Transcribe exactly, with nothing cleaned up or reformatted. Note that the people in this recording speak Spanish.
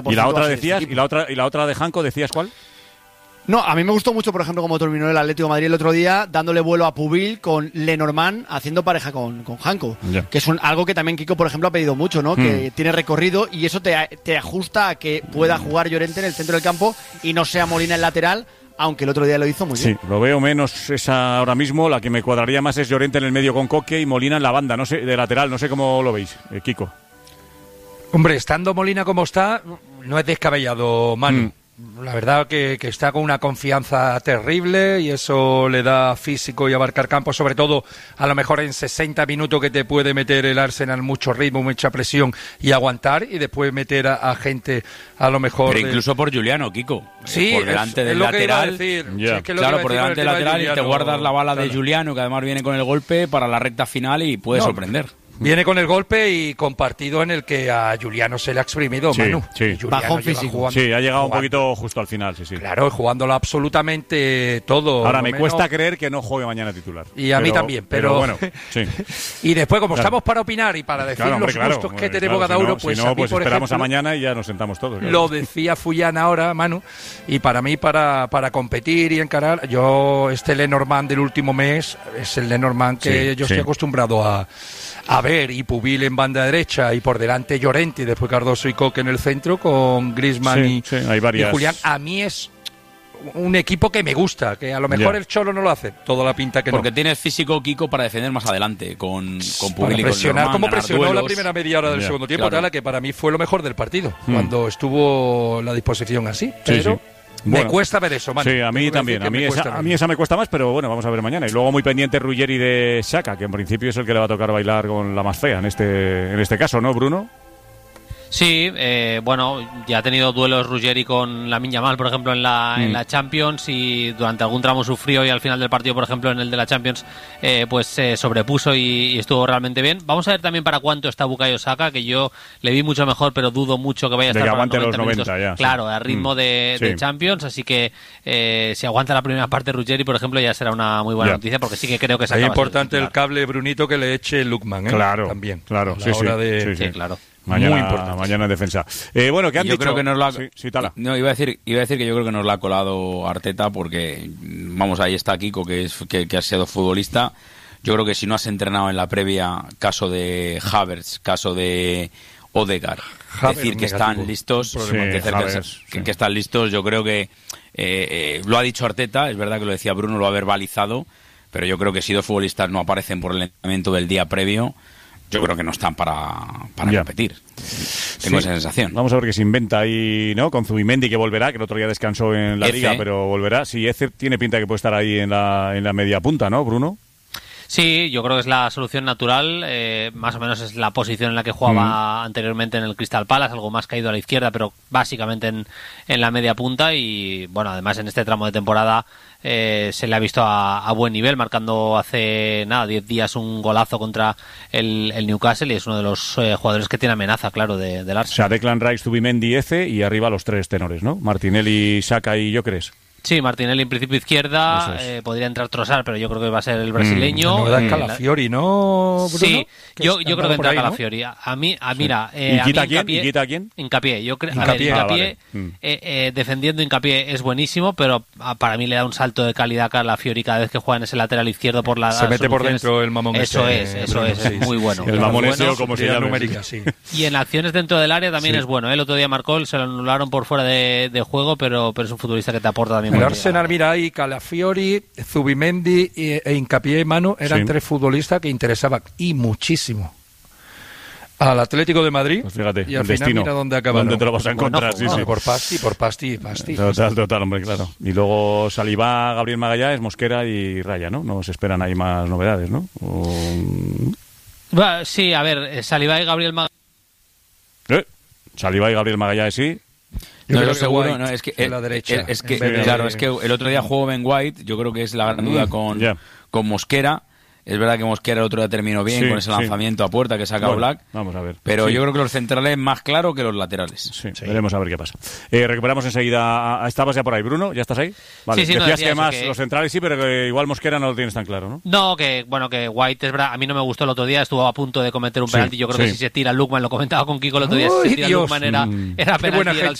¿Y la otra decías? ¿Y la otra, y la otra de Janko decías cuál? No, a mí me gustó mucho, por ejemplo, cómo terminó el Atlético de Madrid el otro día, dándole vuelo a Pubil con Lenormand haciendo pareja con, con Janko. Yeah. Que es un, algo que también Kiko, por ejemplo, ha pedido mucho, ¿no? Mm. Que tiene recorrido y eso te, te ajusta a que pueda jugar Llorente en el centro del campo y no sea Molina el lateral, aunque el otro día lo hizo muy bien. Sí, lo veo menos esa ahora mismo. La que me cuadraría más es Llorente en el medio con Coque y Molina en la banda, no sé, de lateral. No sé cómo lo veis, eh, Kiko. Hombre, estando Molina como está, no es descabellado, Manu. Mm. La verdad que, que está con una confianza terrible y eso le da físico y abarcar campo, sobre todo a lo mejor en sesenta minutos que te puede meter el Arsenal mucho ritmo, mucha presión y aguantar y después meter a, a gente a lo mejor... Pero incluso por Juliano, Kiko. Sí, por delante es, del es lo lateral. Que iba a decir. Yeah. Sí, es que lo claro, que por iba a delante del decir lateral y te guardas la bala claro. de Juliano, que además viene con el golpe para la recta final y puede no, sorprender. Viene con el golpe y con partido en el que a Juliano se le ha exprimido, sí, Manu. Sí, bajón físico. Jugando, sí, ha llegado jugando. un poquito justo al final, sí, sí. Claro, jugándolo absolutamente todo. Ahora, me menos... cuesta creer que no juegue mañana titular. Y a pero, mí también, pero... pero bueno, sí. Y después, como claro. estamos para opinar y para decir claro, hombre, los claro, gustos hombre, que tenemos claro, cada si uno, no, pues si no, a mí, pues por esperamos ejemplo, a mañana y ya nos sentamos todos. Claro. Lo decía Fullán ahora, Manu, y para mí, para, para competir y encarar, yo, este Lenormand del último mes, es el Lenormand que sí, yo sí. estoy acostumbrado a... A ver, y Pubil en banda derecha y por delante Llorente y después Cardoso y Coque en el centro con Griezmann sí, y, sí, hay varias... y Julián. A mí es un equipo que me gusta, que a lo mejor yeah. el Cholo no lo hace, toda la pinta que Porque no. tiene físico, Kiko, para defender más adelante con, con Pubil y con presionar Norman, como presionó duelos. la primera media hora del yeah. segundo tiempo, claro. tal, que para mí fue lo mejor del partido, hmm. cuando estuvo la disposición así, pero... Sí, sí. Me bueno, cuesta ver eso, Manu. Sí, a mí también. A mí, esa, a mí esa me cuesta más, pero bueno, vamos a ver mañana. Y luego muy pendiente Ruggeri de Xhaka, que en principio es el que le va a tocar bailar con la más fea en este, en este caso, ¿no, Bruno? Sí, eh, bueno, ya ha tenido duelos Ruggeri con Lamine Yamal, por ejemplo, en la, mm. en la Champions, y durante algún tramo sufrió y al final del partido, por ejemplo, en el de la Champions, eh, pues se eh, sobrepuso y, y estuvo realmente bien. Vamos a ver también para cuánto está Bukayo Saka, que yo le vi mucho mejor, pero dudo mucho que vaya a estar de que para aguante noventa los minutos. noventa ya. Claro, sí. a ritmo mm. de, sí. de Champions, así que eh, si aguanta la primera parte Ruggeri, por ejemplo, ya será una muy buena ya. noticia, porque sí que creo que es importante el cable Brunito que le eche Lukman, ¿eh? Claro, también. Claro, la sí, hora sí, de... sí, sí. sí, claro. Mañana, muy importante. Mañana en defensa. Eh, bueno, ¿qué han yo dicho? Creo que nos la... sí, sí, tala. No, iba a decir, iba a decir que yo creo que nos la ha colado Arteta porque, vamos, ahí está Kiko, que, es, que, que ha sido futbolista. Yo creo que si no has entrenado en la previa, caso de Havertz, caso de Odegaard, Havertz, decir que negativo. Están listos, sí, decir Havertz, que, sí. que están listos, yo creo que eh, eh, lo ha dicho Arteta, es verdad que lo decía Bruno, lo ha verbalizado, pero yo creo que si dos futbolistas no aparecen por el entrenamiento del día previo, yo creo que no están para, para competir. Tengo sí. esa sensación. Vamos a ver qué se inventa ahí, ¿no? Con Zubimendi, que volverá, que el otro día descansó en la Eze. Liga, pero volverá. Sí, Eze tiene pinta que puede estar ahí en la, en la media punta, ¿no, Bruno? Sí, yo creo que es la solución natural, eh, más o menos es la posición en la que jugaba mm. anteriormente en el Crystal Palace, algo más caído a la izquierda, pero básicamente en, en la media punta, y bueno, además en este tramo de temporada eh, se le ha visto a, a buen nivel, marcando hace nada, diez días un golazo contra el, el Newcastle, y es uno de los eh, jugadores que tiene amenaza, claro, de, del Arsenal. O sea, Declan Rice, Zubimendi, Eze, y arriba los tres tenores, ¿no? Martinelli, Saka y Gyökeres. Sí, Martinelli en principio izquierda, es. eh, podría entrar Trossard, pero yo creo que va a ser el brasileño. Mm. La novedad es Calafiori, ¿no, Bruno? Sí, yo, yo creo que entra ahí, Calafiori. ¿no? A mí, a, mira, sí. eh, ¿Y quita a mí quién? ¿Y quita quién? Hincapié. Yo creo, Hincapié, a ver, Hincapié ah, vale. eh, eh, defendiendo Hincapié es buenísimo, pero a, para mí le da un salto de calidad a Calafiori cada vez que juega en ese lateral izquierdo por la se mete por dentro el mamón. Eso ese, es, eso Bruno, es, sí, es muy bueno. El mamón ese, bueno, como se llama. Numérica, sí. Y en acciones dentro del área también sí. es bueno. El otro día marcó, se lo anularon por fuera de, de juego, pero, pero es un futbolista que te aporta también. El Arsenal, mira ahí, Calafiori, Zubimendi e Hincapié, Manu, eran sí. tres futbolistas que interesaban y muchísimo al Atlético de Madrid. Pues fíjate, y al el final destino. mira dónde acabaron. ¿Dónde te lo vas a encontrar? Bueno, sí, no, sí. Por Pasti, por Pasti, Pasti. Total, total, hombre, claro. Y luego Saliba, Gabriel Magallanes, Mosquera y Raya, ¿no? No se esperan ahí más novedades, ¿no? O... Va, sí, a ver, Saliba y Gabriel Magallanes. ¿Eh? Saliba y Gabriel Magallanes, sí. Yo no, creo lo que seguro, White no, es que, de la derecha, es, es que en vez de- claro, es que el otro día jugó Ben White, yo creo que es la gran duda con, Yeah. con Mosquera. Es verdad que Mosquera el otro día terminó bien Sí, con ese sí. lanzamiento a puerta que saca Bueno, Black. vamos a ver. Pero Sí. yo creo que los centrales más claro que los laterales. Sí, veremos a ver qué pasa. Eh, recuperamos enseguida. A, estabas ya por ahí, Bruno. ¿Ya estás ahí? Vale. Sí, sí, no, Decías decía que eso, más que- los centrales sí, pero que igual Mosquera no lo tienes tan claro, ¿no? No, que bueno, que White es verdad, a mí no me gustó el otro día, estuvo a punto de cometer un Sí, penalti, yo creo sí. que si se tira Lukman, lo comentaba con Kiko el otro día, si ¡Ay, se tira Dios! Lukman era, Mm. era Qué buena penalti, era el